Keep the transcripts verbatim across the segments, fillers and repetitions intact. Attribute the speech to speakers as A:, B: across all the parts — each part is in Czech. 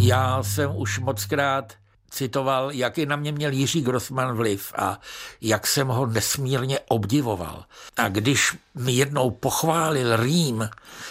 A: Já jsem už mockrát citoval, jaký na mě měl Jiří Grossman vliv a jak jsem ho nesmírně obdivoval. A když mi jednou pochválil Rým,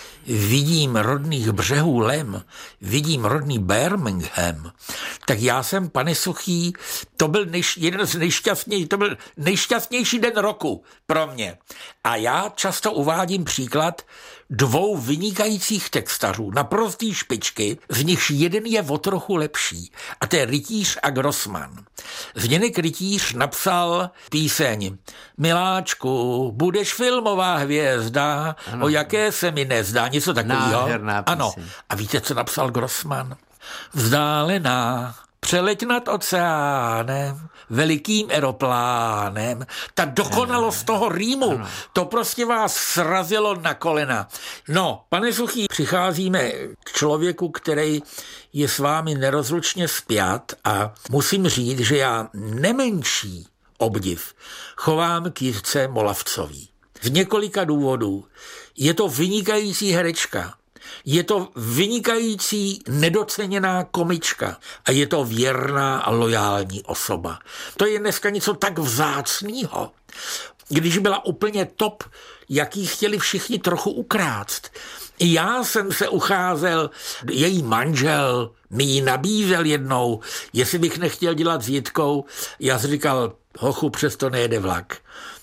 A: vidím rodných břehů Lem, vidím rodný Birmingham, tak já jsem, pane Suchý, to byl nejš, jeden z nejšťastnějších, to byl nejšťastnější den roku pro mě. A já často uvádím příklad dvou vynikajících textařů, naprostý špičky, z nichž jeden je o trochu lepší, a to je Rytíř a Grossman. Zdeněk Rytíř napsal píseň Miláčku, budeš filmová hvězda, ano. O jaké se mi nezdá, něco takového. Ano. A víte, co napsal Grossman? Vzdálená, přeleď nad oceánem, velikým aeroplánem. Ta dokonalost toho rýmu, ano. To prostě vás srazilo na kolena. No, pane Suchý, přicházíme k člověku, který je s vámi nerozlučně spjat a musím říct, že já nemenší obdiv chovám k Jirce Molavcový. Z několika důvodů. Je to vynikající herečka. Je to vynikající, nedoceněná komička a je to věrná a lojální osoba. To je dneska něco tak vzácného. Když byla úplně top, jaký chtěli všichni trochu ukrást. I já jsem se ucházel, její manžel mi ji nabízel jednou, jestli bych nechtěl dělat s Jitkou. Já si říkal, hochu, přesto nejede vlak.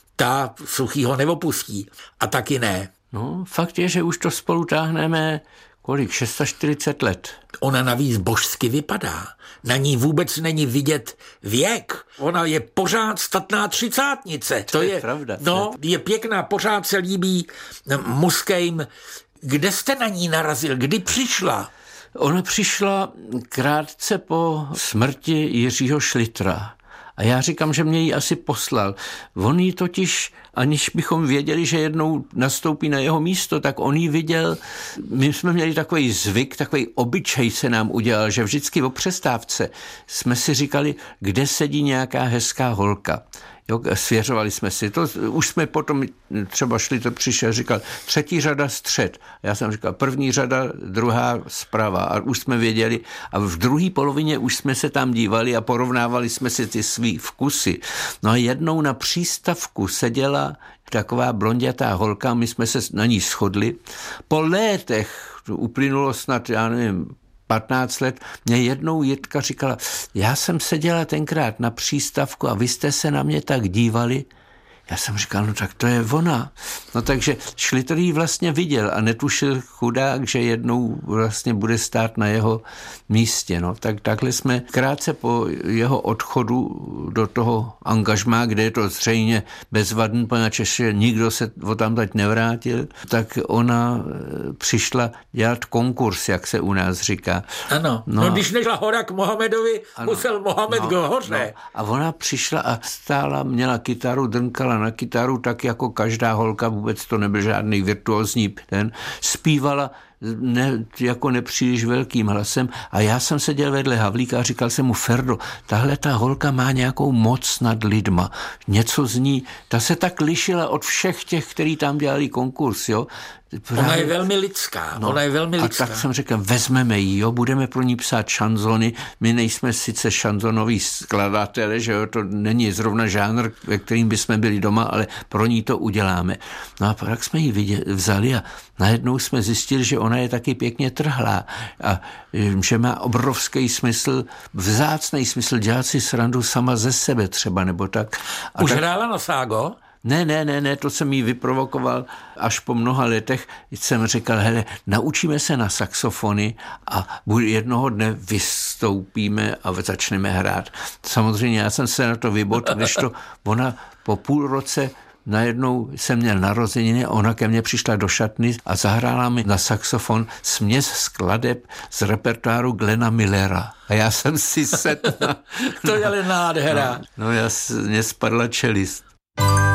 A: Ta Suchýho neopustí a taky ne.
B: No, fakt je, že už to spolu táhneme kolik, čtyřicet šest let.
A: Ona navíc božsky vypadá. Na ní vůbec není vidět věk. Ona je pořád statná třicátnice. To, to je, je pravda. No, je pěkná, pořád se líbí mužským. Kde jste na ní narazil? Kdy přišla?
B: Ona přišla krátce po smrti Jiřího Šlitra. A já říkám, že mě ji asi poslal. On ji totiž, aniž bychom věděli, že jednou nastoupí na jeho místo, tak on ji viděl. My jsme měli takový zvyk, takový obyčej se nám udělal, že vždycky o přestávce jsme si říkali, kde sedí nějaká hezká holka. Jo, svěřovali jsme si to, už jsme potom třeba šli, to přišel, říkal třetí řada střed. Já jsem říkal první řada, druhá zprava a už jsme věděli a v druhé polovině už jsme se tam dívali a porovnávali jsme si ty svý vkusy. No a jednou na přístavku seděla taková blondětá holka, my jsme se na ní shodli. Po létech, to uplynulo snad, já nevím, patnáct let, mě jednou Jitka říkala, já jsem seděla tenkrát na přístavku a vy jste se na mě tak dívali. Já jsem říkal, no tak to je ona. No takže Šlitr jí vlastně viděl a netušil chudák, že jednou vlastně bude stát na jeho místě. No tak takhle jsme krátce po jeho odchodu do toho angažmá, kde je to zřejmě bezvadný, poněvadž nikdo se o tam teď nevrátil, tak ona přišla dělat konkurs, jak se u nás říká.
A: Ano, no, no když nešla hora k Mohamedovi, ano, musel Mohamed no, go hoře. No,
B: a ona přišla a stála, měla kytaru, drnkala na kytaru, tak jako každá holka, vůbec to nebyl žádný virtuózní ten, zpívala ne, jako nepříliš velkým hlasem a já jsem seděl vedle Havlíka a říkal jsem mu, Ferdo, tahle ta holka má nějakou moc nad lidma, něco z ní, ta se tak lišila od všech těch, kteří tam dělali konkurs, jo.
A: Právě. Ona je velmi lidská, no, ona je velmi lidská.
B: A tak jsem řekl, vezmeme ji, jo, budeme pro ní psát šanzony, my nejsme sice šanzonoví skladatelé, že jo, to není zrovna žánr, ve kterým bychom byli doma, ale pro ní to uděláme. No a pak jsme ji viděli, vzali a najednou jsme zjistili, že ona je taky pěkně trhlá a že má obrovský smysl, vzácný smysl dělat si srandu sama ze sebe třeba, nebo tak. A
A: Už
B: tak...
A: hrála na ságo?
B: Ne, ne, ne, ne, to jsem jí vyprovokoval až po mnoha letech. Jsem říkal, hele, naučíme se na saxofony a jednoho dne vystoupíme a začneme hrát. Samozřejmě já jsem se na to vybodl, když to ona po půl roce najednou jsem měl narozeniny a ona ke mně přišla do šatny a zahrála mi na saxofon směs skladeb z repertoáru Glena Millera. A já jsem si sedl.
A: To je ale nádhera.
B: No, no já, mě spadla čelist.